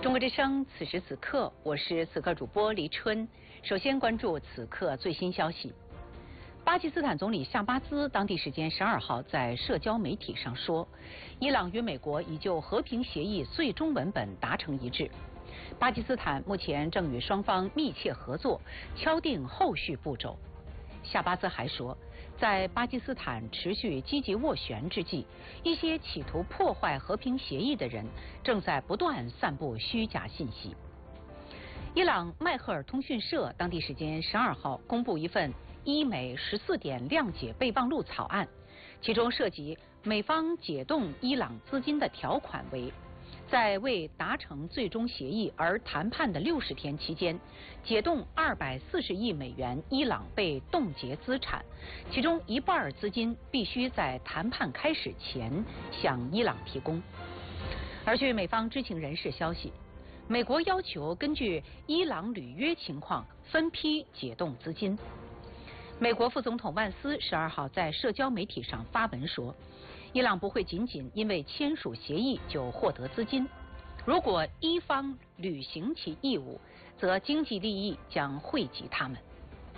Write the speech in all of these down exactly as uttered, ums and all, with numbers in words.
中国之声，此时此刻，我是此刻主播黎春。首先关注此刻最新消息。巴基斯坦总理夏巴兹当地时间十二号在社交媒体上说，伊朗与美国已就和平协议最终文本达成一致。巴基斯坦目前正与双方密切合作，敲定后续步骤。夏巴兹还说，在巴基斯坦持续积极斡旋之际，一些企图破坏和平协议的人正在不断散布虚假信息。伊朗迈赫尔通讯社当地时间十二号公布一份伊美十四点谅解备忘录草案，其中涉及美方解冻伊朗资金的条款为，在未达成最终协议而谈判的六十天期间，解冻二百四十亿美元伊朗被冻结资产，其中一半资金必须在谈判开始前向伊朗提供。而据美方知情人士消息，美国要求根据伊朗履约情况分批解冻资金。美国副总统万斯十二号在社交媒体上发文说，伊朗不会仅仅因为签署协议就获得资金，如果伊方履行其义务，则经济利益将惠及他们。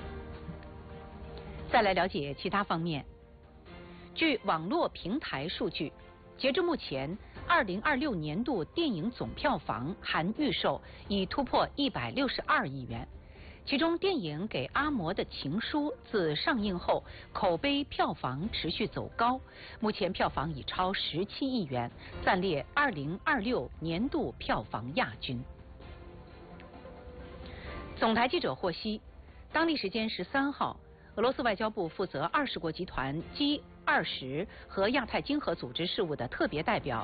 再来了解其他方面。据网络平台数据，截至目前，二零二六年度电影总票房含预售已突破一百六十二亿元。其中，电影《给阿嬷的情书》自上映后，口碑票房持续走高，目前票房已超十七亿元，暂列二零二六年度票房亚军。总台记者获悉，当地时间十三号，俄罗斯外交部负责二十国集团 G 二十和亚太经合组织事务的特别代表